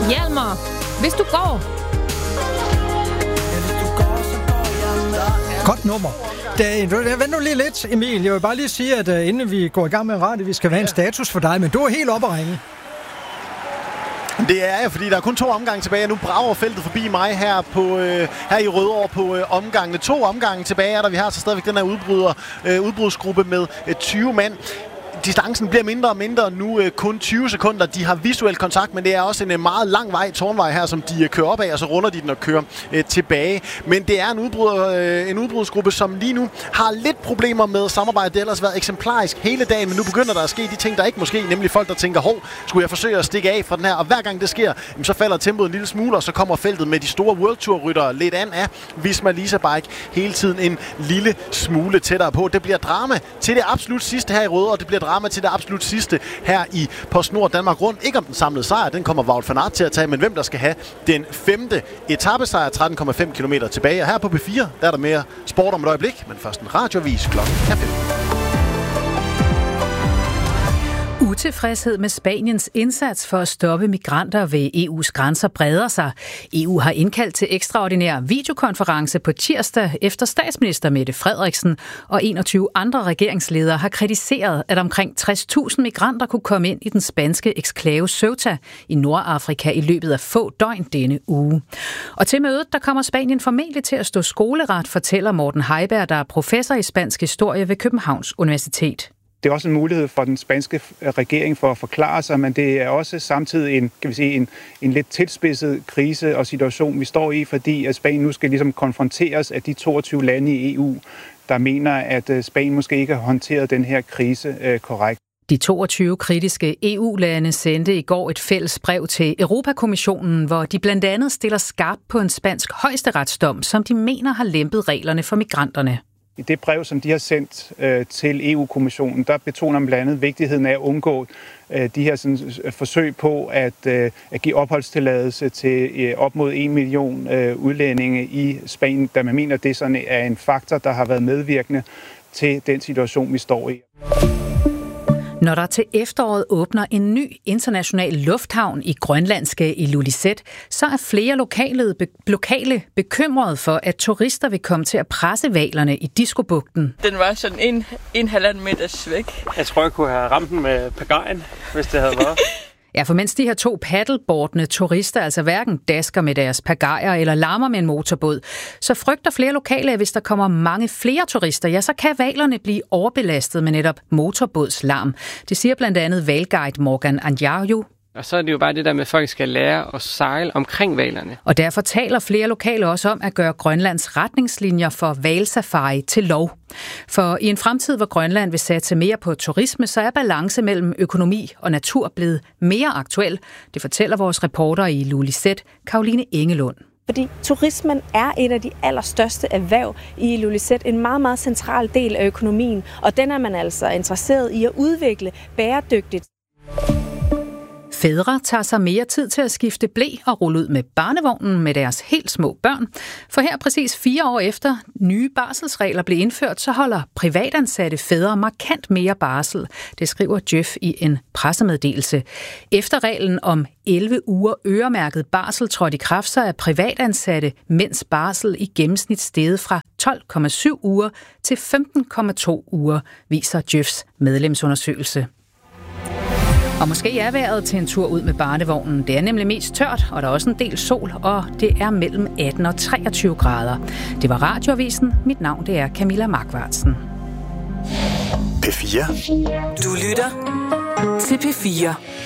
Hjalmar, hvis du går. Godt nummer. Vent nu lige lidt, Emil. Jeg vil bare lige sige, at inden vi går i gang med radio, vi skal have en status for dig, men du er helt oppe at ringe. Det er jeg, fordi der er kun 2 omgange tilbage. Nu brager feltet forbi mig her i Rødovre på omgangene. 2 omgange tilbage er der. Vi har så stadigvæk den her udbrudsgruppe med 20 mand. Distancen bliver mindre og mindre nu, kun 20 sekunder. De har visuel kontakt, men det er også en meget lang tårnvej her, som de kører op af, og så runder de den og kører tilbage. Men det er en udbrudsgruppe, som lige nu har lidt problemer med samarbejde. Det har ellers været eksemplarisk hele dagen, men nu begynder der at ske de ting, der ikke måske, nemlig folk, der tænker, skulle jeg forsøge at stikke af fra den her? Og hver gang det sker, så falder tempoet en lille smule, og så kommer feltet med de store World Tour-ryttere lidt an af Visma Lease Bike hele tiden en lille smule tættere på. Det bliver drama til det absolut sidste her i Rødovre, og det bliver drama til det absolut sidste her i PostNord Danmark Rundt. Ikke om den samlede sejr, den kommer Wout van Aert til at tage, men hvem der skal have den 5. etapesejr, 13,5 km tilbage. Og her på P4, der er der mere sport om et øjeblik, men først en radioavis klokken 5. Utilfredshed med Spaniens indsats for at stoppe migranter ved EU's grænser breder sig. EU har indkaldt til ekstraordinær videokonference på tirsdag, efter statsminister Mette Frederiksen og 21 andre regeringsledere har kritiseret, at omkring 60.000 migranter kunne komme ind i den spanske eksklave Ceuta i Nordafrika i løbet af få døgn denne uge. Og til mødet, der kommer Spanien formentlig til at stå skoleret, fortæller Morten Heiberg, der er professor i spansk historie ved Københavns Universitet. Det er også en mulighed for den spanske regering for at forklare sig, men det er også samtidig en lidt tilspidset krise og situation, vi står i, fordi at Spanien nu skal ligesom konfronteres af de 22 lande i EU, der mener, at Spanien måske ikke har håndteret den her krise korrekt. De 22 kritiske EU-lande sendte i går et fælles brev til Europakommissionen, hvor de blandt andet stiller skarpt på en spansk højesteretsdom, som de mener har lempet reglerne for migranterne. I det brev, som de har sendt til EU-kommissionen, der betoner man blandt andet vigtigheden af at undgå de her forsøg på at give opholdstilladelse til op mod 1 million udlændinge i Spanien, da man mener, at det sådan er en faktor, der har været medvirkende til den situation, vi står i. Når der til efteråret åbner en ny international lufthavn i grønlandske Ilulissat, så er flere lokale bekymrede for, at turister vil komme til at presse hvalerne i Diskobugten. Den var sådan 1,5 meters væk. Jeg tror, jeg kunne have ramt den med pagajen, hvis det havde været. Ja, for mens de her 2 paddleboardende turister altså hverken dasker med deres pagajer eller larmer med en motorbåd, så frygter flere lokale, at hvis der kommer mange flere turister, ja, så kan hvalerne blive overbelastet med netop motorbådslarm. Det siger blandt andet hvalguide Morgan Anjarju. Og så er det jo bare det der med, at folk skal lære at sejle omkring hvalerne. Og derfor taler flere lokale også om at gøre Grønlands retningslinjer for hvalsafari til lov. For i en fremtid, hvor Grønland vil satse mere på turisme, så er balance mellem økonomi og natur blevet mere aktuel. Det fortæller vores reporter i Ilulissat, Caroline Engelund. Fordi turismen er et af de allerstørste erhverv i Ilulissat, en meget, meget central del af økonomien, og den er man altså interesseret i at udvikle bæredygtigt. Fædre tager sig mere tid til at skifte ble og rulle ud med barnevognen med deres helt små børn. For her præcis 4 år efter nye barselsregler blev indført, så holder privatansatte fædre markant mere barsel. Det skriver Djøf i en pressemeddelelse. Efter reglen om 11 uger øremærket barsel trådte i kraft, så er privatansatte mænds barsel i gennemsnit steget fra 12,7 uger til 15,2 uger, viser Djøfs medlemsundersøgelse. Og måske er vejret til en tur ud med barnevognen. Det er nemlig mest tørt, og der er også en del sol, og det er mellem 18 og 23 grader. Det var Radioavisen. Mit navn det er Camilla Markvartsen. P4. Du lytter til P4.